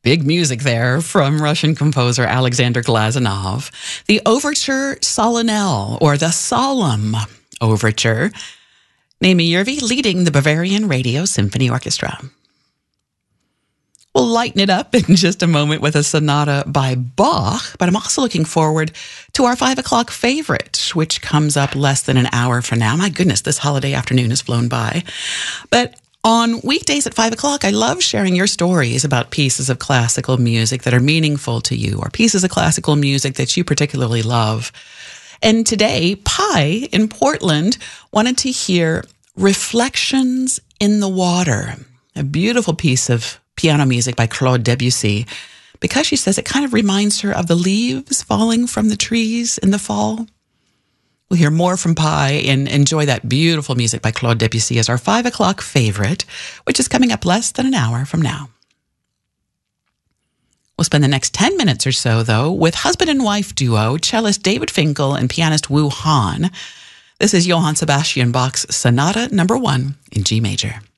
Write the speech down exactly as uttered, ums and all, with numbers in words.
Big music there from Russian composer Alexander Glazunov. The Overture Solennelle, or the Solemn Overture. Naomi Yervi leading the Bavarian Radio Symphony Orchestra. We'll lighten it up in just a moment with a sonata by Bach, but I'm also looking forward to our five o'clock favorite, which comes up less than an hour from now. My goodness, this holiday afternoon has flown by. But on weekdays at five o'clock, I love sharing your stories about pieces of classical music that are meaningful to you, or pieces of classical music that you particularly love. And today, Pi in Portland wanted to hear Reflections in the Water, a beautiful piece of piano music by Claude Debussy, because she says it kind of reminds her of the leaves falling from the trees in the fall. We'll hear more from Pi and enjoy that beautiful music by Claude Debussy as our five o'clock favorite, which is coming up less than an hour from now. We'll spend the next ten minutes or so, though, with husband and wife duo, cellist David Finkel and pianist Wu Han. This is Johann Sebastian Bach's Sonata Number One in G major.